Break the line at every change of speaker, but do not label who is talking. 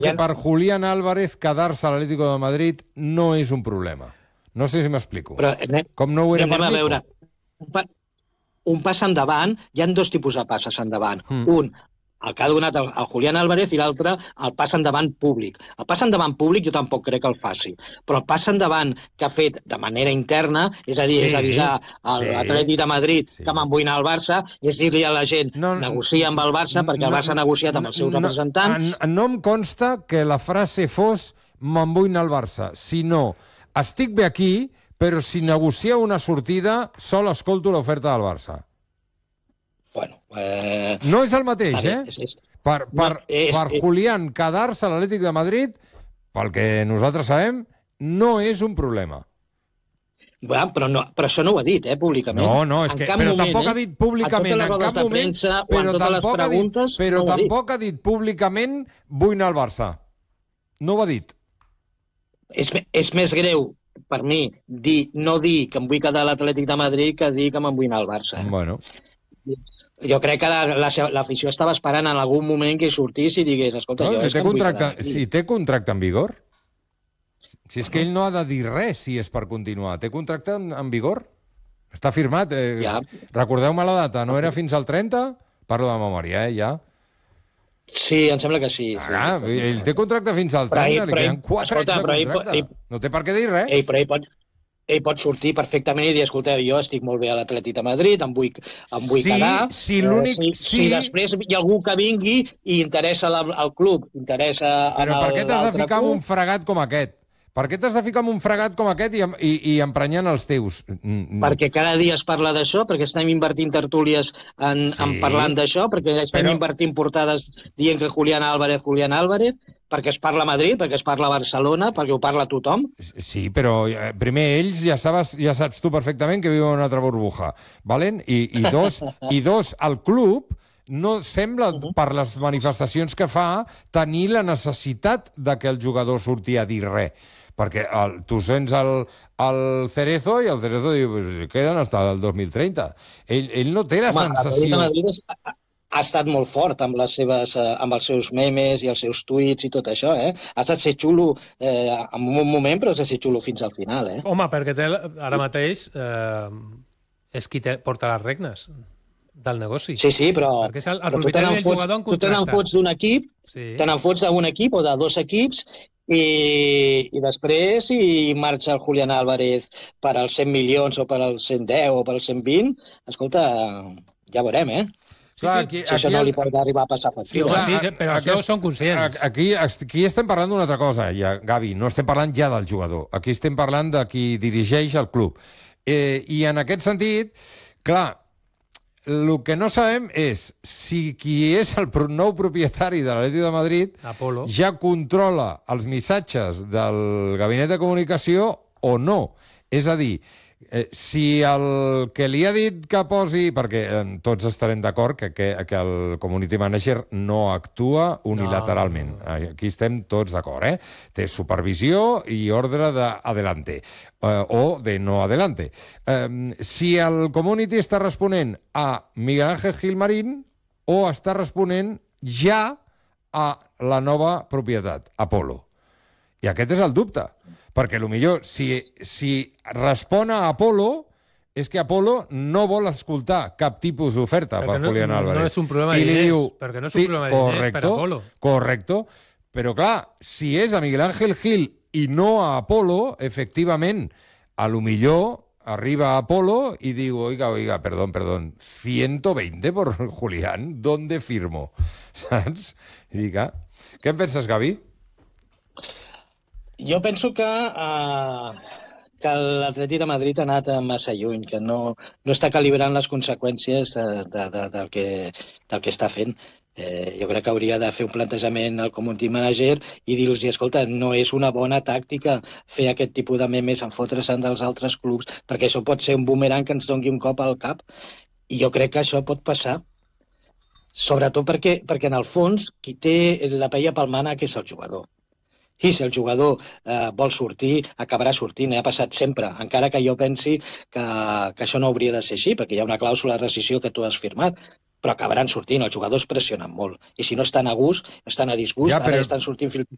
que per Julián Álvarez quedar-se a l'Atlético de Madrid no és un problema. No sé si m'explico. Com no ho era per Nico.
Un pas endavant, hi ha dos tipus de passes endavant. Un, el que ha donat el Julián Álvarez, i l'altre, el pas endavant públic. El pas endavant públic jo tampoc crec que el faci, però el pas endavant que ha fet de manera interna, és a dir, és avisar a l'Atlètic de Madrid que m'embuina el Barça, és dir-li a la gent, negocia amb el Barça, perquè el Barça ha negociat amb el seu representant.
No em consta que la frase fos m'embuina el Barça, sinó estic bé aquí, però si negocia una sortida, sol escolto l'oferta del Barça.
Bueno,
no és el mateix, Per Julián quedar-se a l'Atlètic de Madrid, pel que nosaltres sabem, no és un problema.
Però això no ho ha dit, públicament.
No, és que... Però tampoc ha dit públicament, en cap moment, però tampoc ha dit públicament vull anar al Barça. No ho ha dit.
És més greu per mi no dir que em vull quedar a l'Atlètic de Madrid que dir que me'n vull anar al Barça.
Bueno.
Jo crec que l'afició estava esperant en algun moment que sortís i digués, escolta, jo és que em vull quedar aquí.
Si té contracte en vigor, si és que ell no ha de dir res si és per continuar, té contracte en vigor? Està firmat? Recordeu-me la data, no era fins al 30? Parlo de memòria, ja.
Sí, em sembla que sí.
Ell té contracte fins al 30, li queden 4 anys de contracte. No té per què dir res.
Però ell pot sortir perfectament i dir, escolta, jo estic molt bé a l'Atlètic de Madrid, em vull quedar. Si després hi ha algú que vingui i interessa al club, interessa...
Però per què t'has de ficar en un fregat com aquest? Per què t'has de ficar en un fregat com aquest i emprenyant els teus?
Perquè cada dia es parla d'això, perquè estem invertint tertúlies en parlant d'això, perquè estem invertint portades dient que Julián Álvarez, perquè es parla a Madrid, perquè es parla a Barcelona, perquè ho parla tothom.
Sí, però primer ells ja saps tu perfectament que viuen en una altra burbuja, valen? I dos, el club no sembla, per les manifestacions que fa, tenir la necessitat de que el jugador surti a dir res. Perquè tu sents el Cerezo i el Cerezo diu, queden fins al 2030. Ell no té la sensació...
Ha estat molt fort amb els seus memes i els seus tuits i tot això, Ha estat ser xulo en un moment, però ha estat ser xulo fins al final,
Home, perquè ara mateix és qui porta les regnes del negoci.
Sí, però tu te n'en fots d'un equip, te n'en fots d'un equip o de dos equips i després si marxa el Julián Álvarez per als 100 milions o per als 110 o per als 120, escolta, ja veurem,
Si
això no li pot arribar a passar per aquí.
Sí, però això són conscients.
Aquí estem parlant d'una altra cosa, Gavi. No estem parlant ja del jugador. Aquí estem parlant de qui dirigeix el club. I en aquest sentit, clar, el que no sabem és si qui és el nou propietari de l'Atlètic de Madrid
Apolo
ja controla els missatges del gabinet de comunicació o no. És a dir, si el que li ha dit que posi, perquè tots estarem d'acord que el community manager no actua unilateralment. Aquí estem tots d'acord, Té supervisió i ordre d'adelante, o de no adelante. Si el community està responent a Miguel Ángel Gilmarín o està responent ja a la nova propietat, Apolo. I aquest és el dubte. Perquè potser si respon a Apolo és que Apolo no vol escoltar cap tipus d'oferta per Julián Álvarez.
No és un problema de diners, perquè no és un problema de diners per Apolo.
Correcte. Però clar, si és a Miguel Ángel Gil i no a Apolo, efectivament, potser arriba a Apolo y digo, oiga, perdón, 120 por Julián, ¿dónde firmo? Saps? I dic, què en penses, Gavi?
Jo penso que l'Atlètic de Madrid ha anat massa lluny, que no està calibrant les conseqüències del que està fent. Jo crec que hauria de fer un plantejament al community manager i dir-los, escolta, no és una bona tàctica fer aquest tipus de memes en fotre's dels altres clubs, perquè això pot ser un boomerang que ens doni un cop al cap. I jo crec que això pot passar. Sobretot perquè en el fons qui té la paella pel mànec és el jugador. I si el jugador vol sortir, acabarà sortint. Ha passat sempre, encara que jo pensi que això no hauria de ser així, perquè hi ha una clàusula de rescissió que tu has firmat, però acabaran sortint. Els jugadors pressionen molt. I si no estan a gust, estan a disgust, ara estan sortint filtres